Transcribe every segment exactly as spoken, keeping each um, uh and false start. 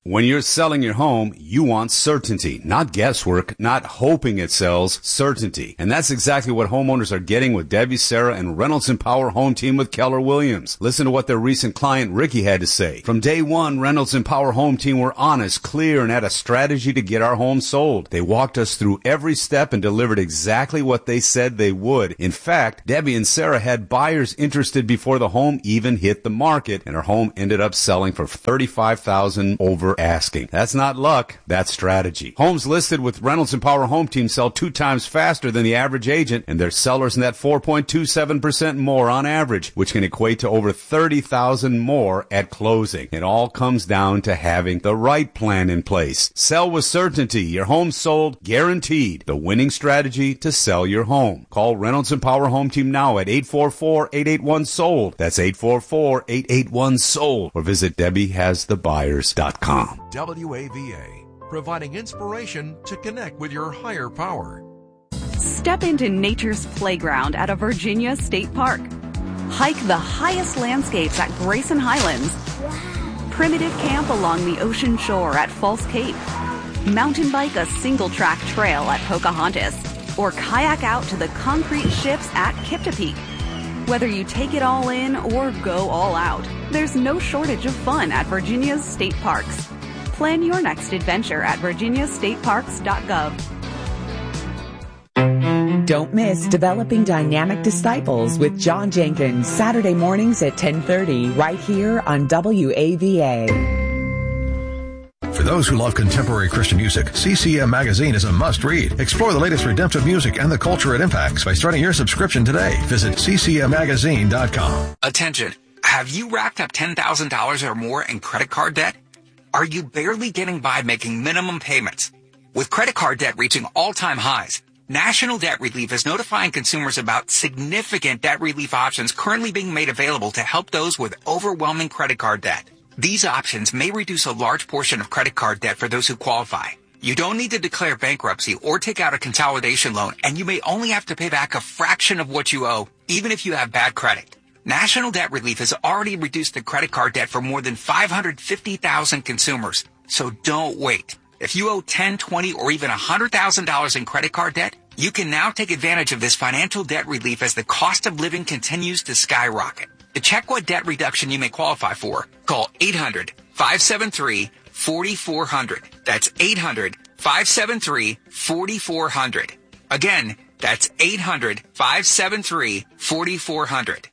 When you're selling your home, you want certainty, not guesswork, not hoping it sells, certainty. And that's exactly what homeowners are getting with Debbie, Sarah, and Reynolds and Power Home Team with Keller Williams. Listen to what their recent client Ricky had to say. From day one, Reynolds and Power Home Team were honest, clear, and had a strategy to get our home sold. They walked us through every step and delivered exactly what they said they would. In fact, Debbie and Sarah had buyers interested before the home even hit the market, and our home ended up selling for thirty-five thousand dollars over asking. That's not luck, that's strategy. Homes listed with Reynolds and Power Home Team sell two times faster than the average agent, and their sellers net four point two seven percent more on average, which can equate to over thirty thousand dollars more at closing. It all comes down to having the right plan in place. Sell with certainty. Your home sold, guaranteed. The winning strategy to sell your home. Call Reynolds and Power Home Team now at eight four four, eight eight one, sold. That's eight four four, eight eight one, sold. Or visit Debbie Has The Buyers dot com. W A V A, providing inspiration to connect with your higher power. Step into nature's playground at a Virginia state park. Hike the highest landscapes at Grayson Highlands. Wow. Primitive camp along the ocean shore at False Cape. Mountain bike a single-track trail at Pocahontas. Or kayak out to the concrete ships at Kipta Peak. Whether you take it all in or go all out, there's no shortage of fun at Virginia's state parks. Plan your next adventure at virginia state parks dot gov. Don't miss Developing Dynamic Disciples with John Jenkins, Saturday mornings at ten thirty, right here on W A V A. For those who love contemporary Christian music, C C M Magazine is a must-read. Explore the latest redemptive music and the culture it impacts by starting your subscription today. Visit c c m magazine dot com. Attention. Have you racked up ten thousand dollars or more in credit card debt? Are you barely getting by making minimum payments? With credit card debt reaching all-time highs, National Debt Relief is notifying consumers about significant debt relief options currently being made available to help those with overwhelming credit card debt. These options may reduce a large portion of credit card debt for those who qualify. You don't need to declare bankruptcy or take out a consolidation loan, and you may only have to pay back a fraction of what you owe, even if you have bad credit. National Debt Relief has already reduced the credit card debt for more than five hundred fifty thousand consumers, so don't wait. If you owe ten, twenty, or even one hundred thousand dollars in credit card debt, you can now take advantage of this financial debt relief as the cost of living continues to skyrocket. To check what debt reduction you may qualify for, call eight hundred, five seven three, four four zero zero. That's eight hundred, five seven three, four four zero zero. Again, that's eight hundred, five seven three, four four zero zero.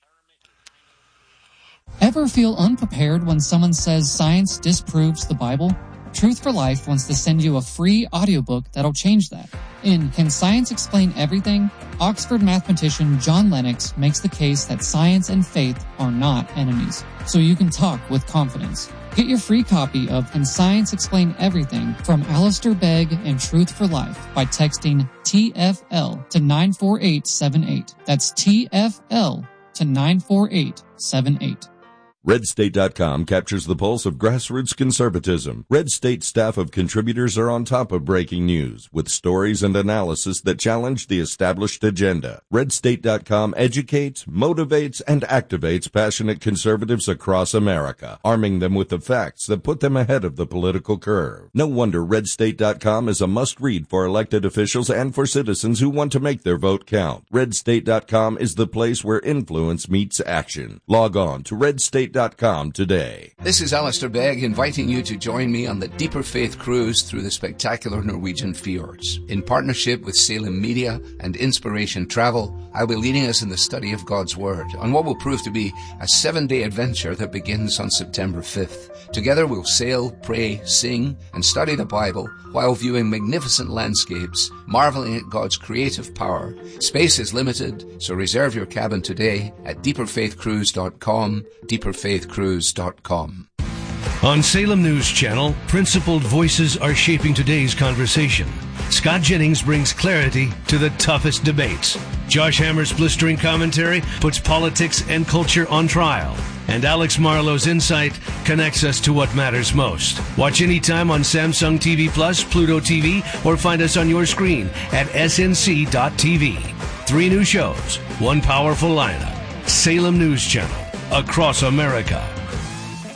Ever feel unprepared when someone says science disproves the Bible? Truth for Life wants to send you a free audiobook that'll change that. In Can Science Explain Everything?, Oxford mathematician John Lennox makes the case that science and faith are not enemies, so you can talk with confidence. Get your free copy of Can Science Explain Everything from Alistair Begg and Truth for Life by texting T F L to nine four eight seven eight. That's T F L to nine four eight seven eight. Red State dot com captures the pulse of grassroots conservatism. Red State staff of contributors are on top of breaking news with stories and analysis that challenge the established agenda. Red State dot com educates, motivates, and activates passionate conservatives across America, arming them with the facts that put them ahead of the political curve. No wonder Red State dot com is a must-read for elected officials and for citizens who want to make their vote count. Red State dot com is the place where influence meets action. Log on to Red State dot com today. This is Alistair Begg inviting you to join me on the Deeper Faith Cruise through the spectacular Norwegian fjords. In partnership with Salem Media and Inspiration Travel, I'll be leading us in the study of God's Word on what will prove to be a seven-day adventure that begins on September fifth. Together we'll sail, pray, sing, and study the Bible while viewing magnificent landscapes, marveling at God's creative power. Space is limited, so reserve your cabin today at deeper faith cruise dot com, deeper faith cruise dot com. On Salem News Channel, principled voices are shaping today's conversation. Scott Jennings brings clarity to the toughest debates. Josh Hammer's blistering commentary puts politics and culture on trial. And Alex Marlowe's insight connects us to what matters most. Watch anytime on Samsung T V Plus, Pluto T V, or find us on your screen at S N C dot T V. Three new shows, one powerful lineup. Salem News Channel, across America.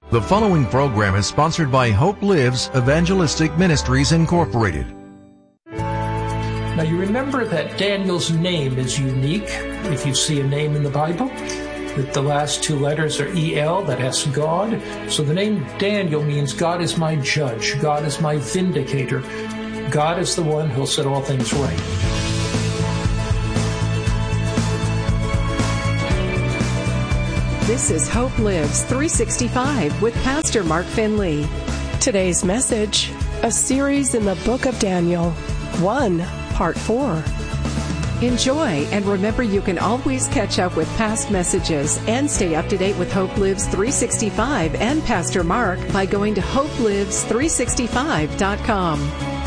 The following program is sponsored by Hope Lives Evangelistic Ministries, Incorporated. Now, you remember that Daniel's name is unique. If you see a name in the Bible, that the last two letters are E L, that has God. So the name Daniel means God is my judge. God is my vindicator. God is the one who'll set all things right. This is Hope Lives three sixty-five with Pastor Mark Finley. Today's message, a series in the book of Daniel, one, part four. Enjoy, and remember you can always catch up with past messages and stay up to date with Hope Lives three sixty-five and Pastor Mark by going to hope lives three sixty-five dot com.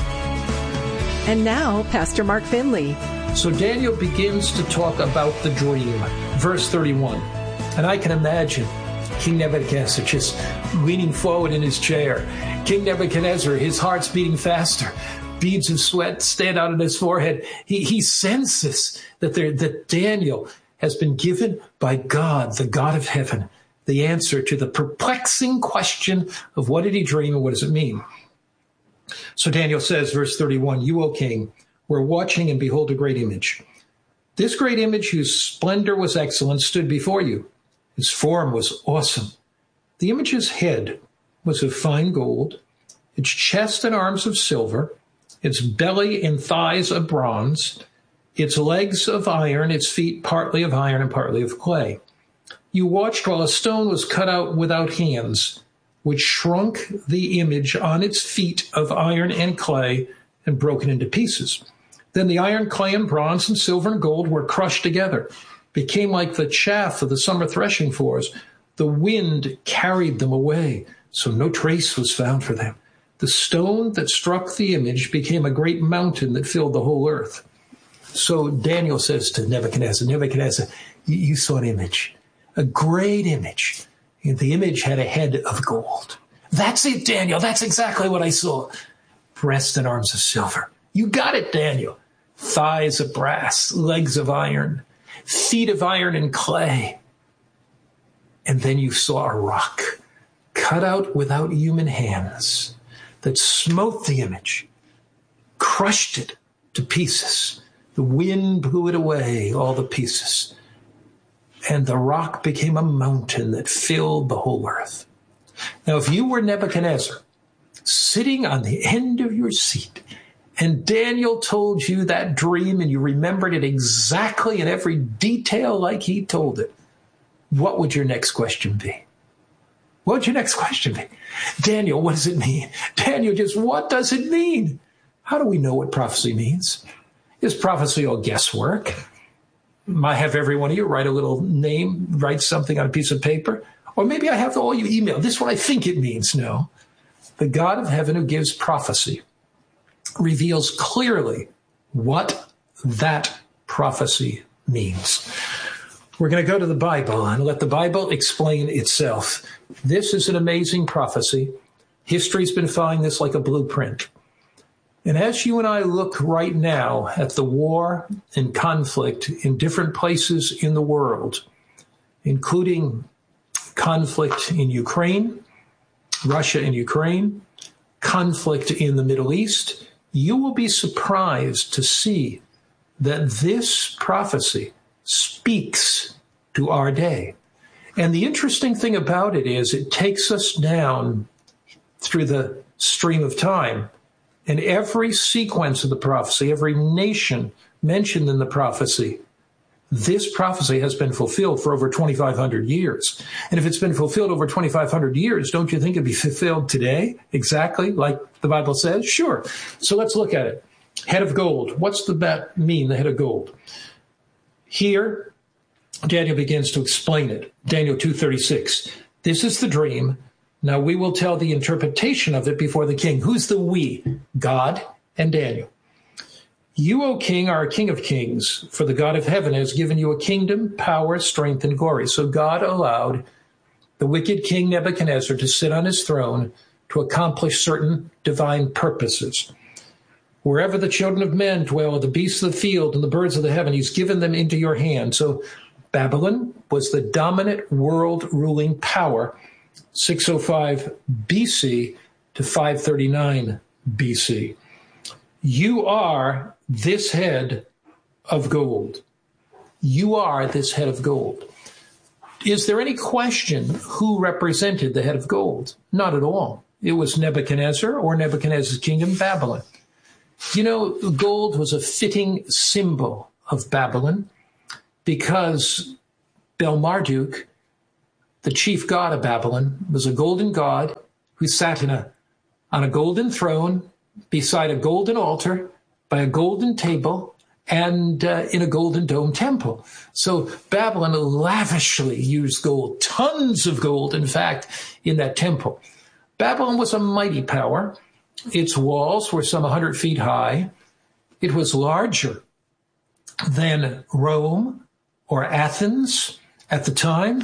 And now, Pastor Mark Finley. So Daniel begins to talk about the dream. Verse thirty-one. And I can imagine King Nebuchadnezzar just leaning forward in his chair. King Nebuchadnezzar, his heart's beating faster. Beads of sweat stand out on his forehead. He, he senses that, there, that Daniel has been given by God, the God of heaven, the answer to the perplexing question of what did he dream and what does it mean? So Daniel says, verse thirty-one, "You, O king, were watching, and behold a great image. This great image, whose splendor was excellent, stood before you. Its form was awesome. The image's head was of fine gold, its chest and arms of silver, its belly and thighs of bronze, its legs of iron, its feet partly of iron and partly of clay. You watched while a stone was cut out without hands, which shrunk the image on its feet of iron and clay and broken into pieces. Then the iron, clay, and bronze, and silver and gold were crushed together, became like the chaff of the summer threshing floors. The wind carried them away, so no trace was found for them. The stone that struck the image became a great mountain that filled the whole earth." So Daniel says to Nebuchadnezzar, Nebuchadnezzar, you, you saw an image, a great image. The image had a head of gold. That's it, Daniel. That's exactly what I saw. Breast and arms of silver. You got it, Daniel. Thighs of brass, legs of iron, feet of iron and clay. And then you saw a rock cut out without human hands that smote the image, crushed it to pieces. The wind blew it away, all the pieces. And the rock became a mountain that filled the whole earth. Now, if you were Nebuchadnezzar, sitting on the end of your seat, and Daniel told you that dream and you remembered it exactly in every detail like he told it, what would your next question be? What would your next question be? Daniel, what does it mean? Daniel, just what does it mean? How do we know what prophecy means? Is prophecy all guesswork? I have every one of you write a little name, write something on a piece of paper. Or maybe I have all you email. This is what I think it means. No. The God of heaven who gives prophecy reveals clearly what that prophecy means. We're going to go to the Bible and let the Bible explain itself. This is an amazing prophecy. History's been following this like a blueprint. And as you and I look right now at the war and conflict in different places in the world, including conflict in Ukraine, Russia and Ukraine, conflict in the Middle East, you will be surprised to see that this prophecy speaks to our day. And the interesting thing about it is it takes us down through the stream of time. And every sequence of the prophecy, every nation mentioned in the prophecy, this prophecy has been fulfilled for over twenty-five hundred years. And if it's been fulfilled over twenty-five hundred years, don't you think it'd be fulfilled today? Exactly like the Bible says? Sure. So let's look at it. Head of gold. What's the that mean, the head of gold? Here, Daniel begins to explain it. Daniel two thirty-six. This is the dream. Now we will tell the interpretation of it before the king. Who's the we? God and Daniel. You, O king, are a king of kings, for the God of heaven has given you a kingdom, power, strength, and glory. So God allowed the wicked king Nebuchadnezzar to sit on his throne to accomplish certain divine purposes. Wherever the children of men dwell, the beasts of the field and the birds of the heaven, he's given them into your hand. So Babylon was the dominant world ruling power six oh five B C to five thirty-nine B C. You are this head of gold. You are this head of gold. Is there any question who represented the head of gold? Not at all. It was Nebuchadnezzar or Nebuchadnezzar's kingdom, Babylon. You know, gold was a fitting symbol of Babylon because Bel-Marduk, the chief god of Babylon, was a golden god who sat in a, on a golden throne beside a golden altar by a golden table and uh, in a golden dome temple. So Babylon lavishly used gold, tons of gold, in fact, in that temple. Babylon was a mighty power. Its walls were some one hundred feet high. It was larger than Rome or Athens at the time.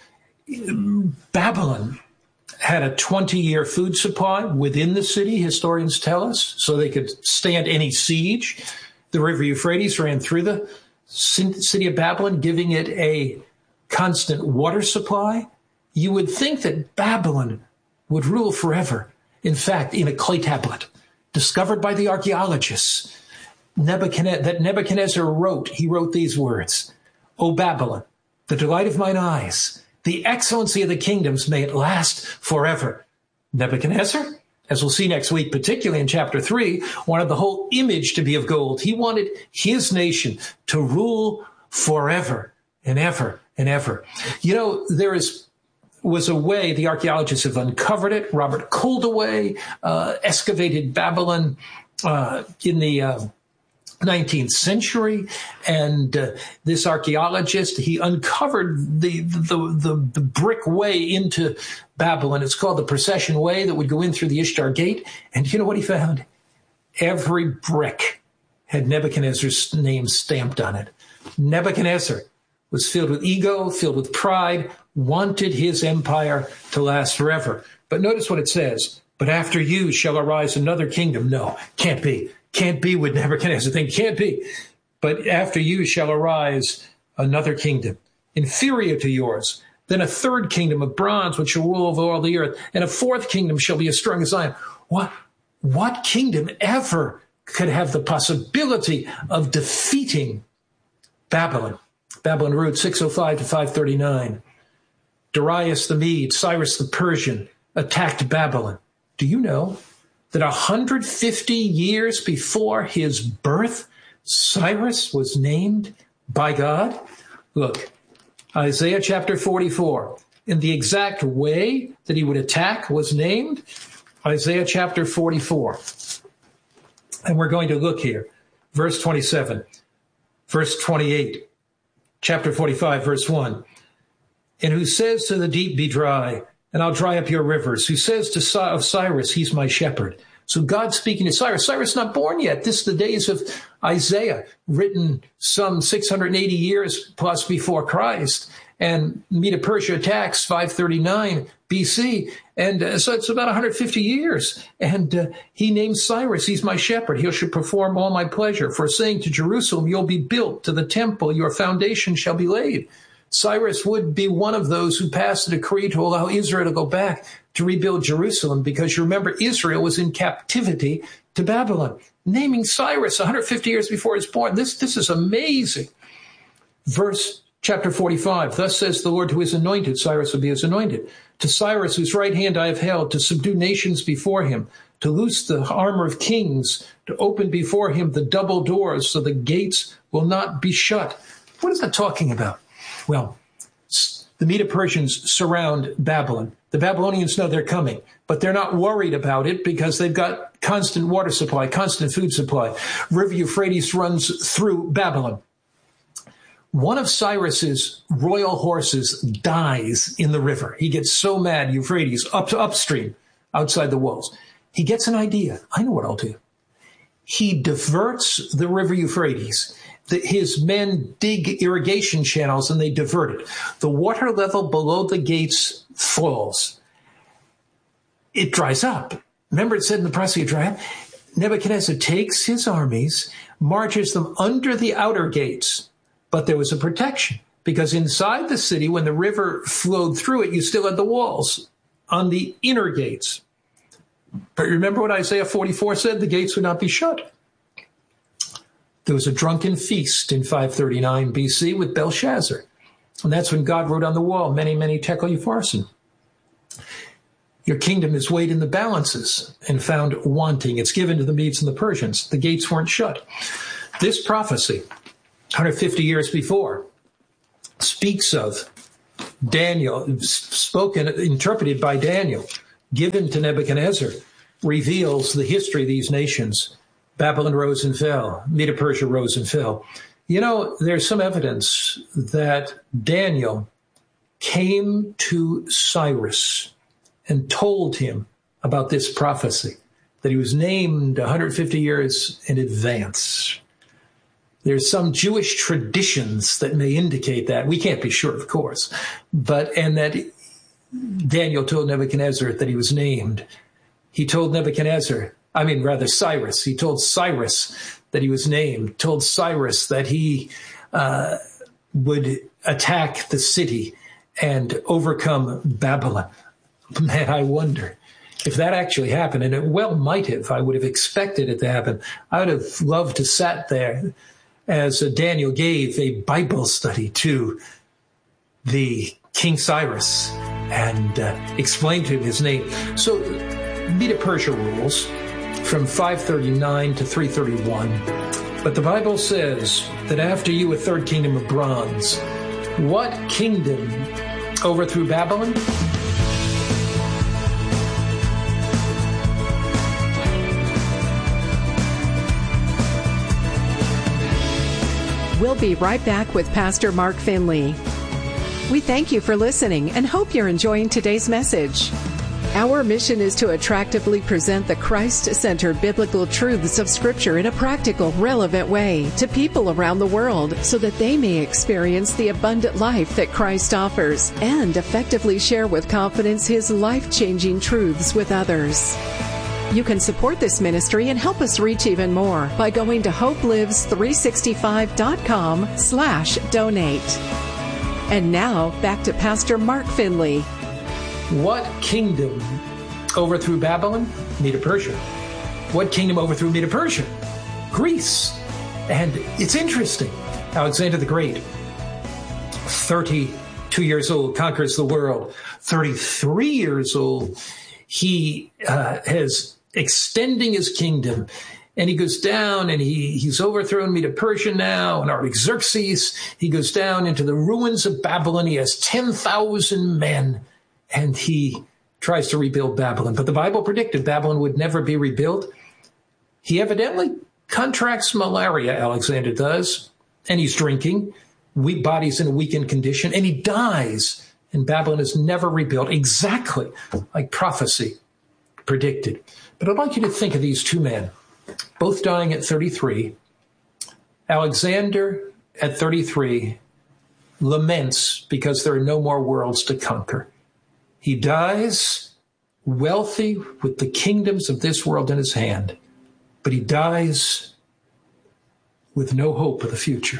Babylon had a twenty-year food supply within the city, historians tell us, so they could stand any siege. The river Euphrates ran through the city of Babylon, giving it a constant water supply. You would think that Babylon would rule forever. In fact, in a clay tablet discovered by the archaeologists, Nebuchadnezzar, that Nebuchadnezzar wrote, he wrote these words, O Babylon, the delight of mine eyes, the excellency of the kingdoms, may it last forever. Nebuchadnezzar, as we'll see next week, particularly in chapter three, wanted the whole image to be of gold. He wanted his nation to rule forever and ever and ever. You know, there is was a way, the archaeologists have uncovered it. Robert Koldewey uh, excavated Babylon uh, in the uh, nineteenth century, and uh, this archaeologist, he uncovered the the, the the brick way into Babylon. It's called the Procession Way that would go in through the Ishtar Gate. And you know what he found? Every brick had Nebuchadnezzar's name stamped on it. Nebuchadnezzar was filled with ego, filled with pride, wanted his empire to last forever. But notice what it says. But after you shall arise another kingdom. No, can't be. Can't be with Nebuchadnezzar. Thing can't be. But after you shall arise another kingdom, inferior to yours. Then a third kingdom of bronze, which shall rule over all the earth. And a fourth kingdom shall be as strong as Zion. What, what kingdom ever could have the possibility of defeating Babylon? Babylon ruled six oh five to five thirty-nine. Darius the Mede, Cyrus the Persian attacked Babylon. Do you know that one hundred fifty years before his birth, Cyrus was named by God? Look, Isaiah chapter forty-four. In the exact way that he would attack was named, Isaiah chapter forty-four. And we're going to look here. Verse twenty-seven, verse twenty-eight, chapter forty-five, verse one. And who says to the deep, be dry, and I'll dry up your rivers. Who says to of Cyrus, he's my shepherd. So God speaking to Cyrus. Cyrus not born yet. This is the days of Isaiah, written some six hundred eighty years plus before Christ. And Medo-Persia attacks five thirty-nine B C. And uh, so it's about one hundred fifty years. And uh, he names Cyrus, he's my shepherd. He shall perform all my pleasure. For saying to Jerusalem, you'll be built, to the temple, your foundation shall be laid. Cyrus would be one of those who passed a decree to allow Israel to go back to rebuild Jerusalem, because you remember Israel was in captivity to Babylon. Naming Cyrus one hundred fifty years before he was born. This, this is amazing. Verse chapter forty-five, thus says the Lord to his anointed, Cyrus will be his anointed. To Cyrus, whose right hand I have held, to subdue nations before him, to loose the armor of kings, to open before him the double doors, so the gates will not be shut. What is that talking about? Well, the Medo-Persians surround Babylon. The Babylonians know they're coming, but they're not worried about it because they've got constant water supply, constant food supply. River Euphrates runs through Babylon. One of Cyrus's royal horses dies in the river. He gets so mad, Euphrates, up upstream, outside the walls. He gets an idea. I know what I'll do. He diverts the river Euphrates. The, his men dig irrigation channels and they divert it. The water level below the gates falls. It dries up. Remember it said in the prophecy of dry up? Nebuchadnezzar takes his armies, marches them under the outer gates. But there was a protection, because inside the city, when the river flowed through it, you still had the walls. on the inner gates. But remember what Isaiah forty-four said? The gates would not be shut. There was a drunken feast in five thirty-nine B C with Belshazzar. And that's when God wrote on the wall, many, many tekel upharsin. Your kingdom is weighed in the balances and found wanting. It's given to the Medes and the Persians. The gates weren't shut. This prophecy, one hundred fifty years before, speaks of Daniel, spoken, interpreted by Daniel, given to Nebuchadnezzar, reveals the history of these nations. Babylon rose and fell. Medo-Persia rose and fell. You know, there's some evidence that Daniel came to Cyrus and told him about this prophecy, that he was named one hundred fifty years in advance. There's some Jewish traditions that may indicate that. We can't be sure, of course, but, and that Daniel told Nebuchadnezzar that he was named. He told Nebuchadnezzar, I mean, rather Cyrus, he told Cyrus that he was named, told Cyrus that he uh, would attack the city and overcome Babylon. Man, I wonder if that actually happened, and it well might have. I would have expected it to happen. I would have loved to sat there as uh, Daniel gave a Bible study to the King Cyrus and uh, explained to him his name. So Medo-Persia rules from five thirty-nine to three thirty-one. But the Bible says that after you, a third kingdom of bronze. What kingdom overthrew Babylon? We'll be right back with Pastor Mark Finley. We thank you for listening and hope you're enjoying today's message. Our mission is to attractively present the Christ-centered biblical truths of Scripture in a practical, relevant way to people around the world so that they may experience the abundant life that Christ offers and effectively share with confidence His life-changing truths with others. You can support this ministry and help us reach even more by going to hope lives three sixty-five dot com slash donate. And now, back to Pastor Mark Finley. What kingdom overthrew Babylon? Medo-Persia. What kingdom overthrew Medo-Persia? Greece. And it's interesting. Alexander the Great, thirty-two years old, conquers the world. thirty-three years old, he uh, has extending his kingdom. And he goes down and he, he's overthrown Medo-Persia now, and Artaxerxes. He goes down into the ruins of Babylon. He has ten thousand men, and he tries to rebuild Babylon. But the Bible predicted Babylon would never be rebuilt. He evidently contracts malaria, Alexander does, and he's drinking. Weak body's in a weakened condition, and he dies. And Babylon is never rebuilt, exactly like prophecy predicted. But I'd like you to think of these two men, both dying at thirty-three. Alexander at thirty-three laments because there are no more worlds to conquer. He dies wealthy with the kingdoms of this world in his hand, but he dies with no hope of the future.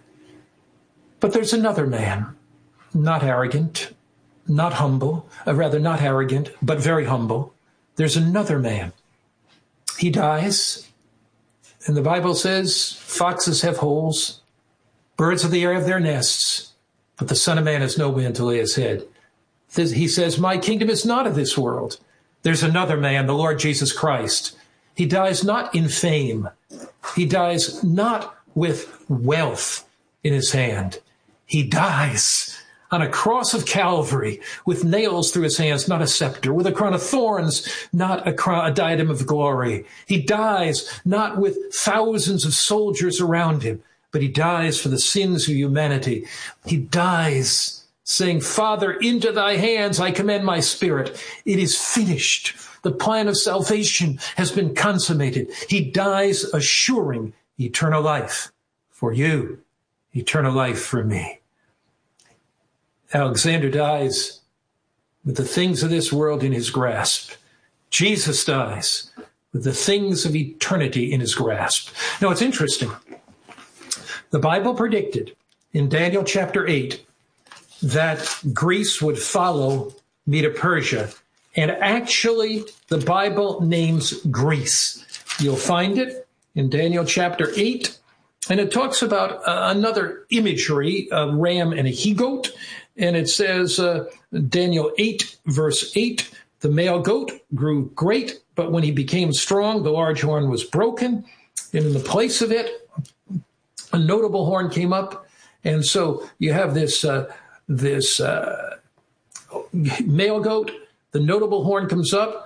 But there's another man, not arrogant, not humble, or rather not arrogant, but very humble. There's another man. He dies, and the Bible says foxes have holes, birds of the air have their nests, but the Son of Man has nowhere to lay his head. He says, my kingdom is not of this world. There's another man, the Lord Jesus Christ. He dies not in fame. He dies not with wealth in his hand. He dies on a cross of Calvary with nails through his hands, not a scepter, with a crown of thorns, not a, crown, a diadem of glory. He dies not with thousands of soldiers around him, but he dies for the sins of humanity. He dies saying, Father, into thy hands I commend my spirit. It is finished. The plan of salvation has been consummated. He dies assuring eternal life for you, eternal life for me. Alexander dies with the things of this world in his grasp. Jesus dies with the things of eternity in his grasp. Now, it's interesting. The Bible predicted in Daniel chapter eight that Greece would follow Medo-Persia And actually, the Bible names Greece. You'll find it in Daniel chapter eight. And it talks about uh, another imagery, a ram and a he-goat. And it says, uh, Daniel eight, verse eight, the male goat grew great, but when he became strong, the large horn was broken. And in the place of it, a notable horn came up. And so you have this, uh, this uh, male goat. The notable horn comes up.